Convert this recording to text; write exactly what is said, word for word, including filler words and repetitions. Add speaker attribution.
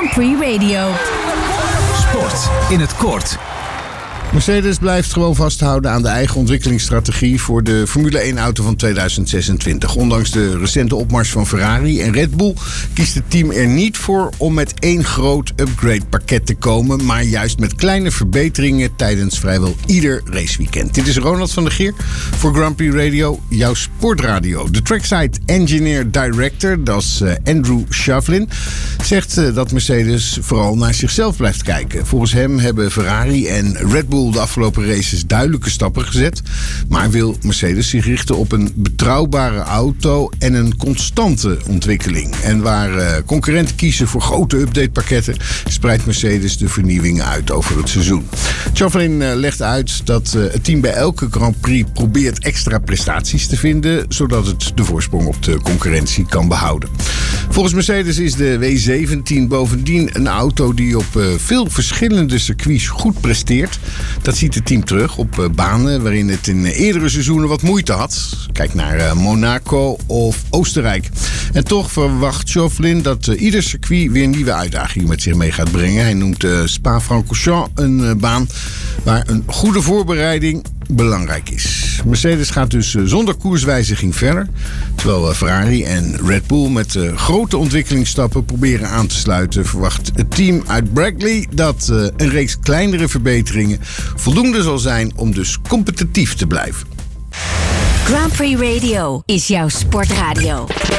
Speaker 1: Grand Prix Radio.
Speaker 2: Sport in het kort.
Speaker 3: Mercedes blijft gewoon vasthouden aan de eigen ontwikkelingsstrategie voor de Formule één-auto van tweeduizend zesentwintig. Ondanks de recente opmars van Ferrari en Red Bull kiest het team er niet voor om met één groot upgrade-pakket te komen, maar juist met kleine verbeteringen tijdens vrijwel ieder raceweekend. Dit is Ronald van der Geer voor Grand Prix Radio, jouw sportradio. De trackside engineer director, dat is Andrew Shovlin, zegt dat Mercedes vooral naar zichzelf blijft kijken. Volgens hem hebben Ferrari en Red Bull de afgelopen races duidelijke stappen gezet, maar wil Mercedes zich richten op een betrouwbare auto en een constante ontwikkeling. En waar uh, concurrenten kiezen voor grote updatepakketten, spreidt Mercedes de vernieuwingen uit over het seizoen. Shovlin uh, legt uit dat uh, het team bij elke Grand Prix probeert extra prestaties te vinden, zodat het de voorsprong op de concurrentie kan behouden. Volgens Mercedes is de W zeventien bovendien een auto die op uh, veel verschillende circuits goed presteert. Dat ziet het team terug op uh, banen waarin het in uh, eerdere seizoenen wat moeite had. Kijk naar uh, Monaco of Oostenrijk. En toch verwacht Shovlin dat uh, ieder circuit weer nieuwe uitdagingen met zich mee gaat brengen. Hij noemt uh, Spa-Francorchamps een uh, baan waar een goede voorbereiding belangrijk is. Mercedes gaat dus uh, zonder koerswijziging verder, terwijl uh, Ferrari en Red Bull met uh, grote ontwikkelingsstappen proberen aan te sluiten, verwacht het team uit Brackley dat uh, een reeks kleinere verbeteringen voldoende zal zijn om dus competitief te blijven.
Speaker 1: Grand Prix Radio is jouw sportradio.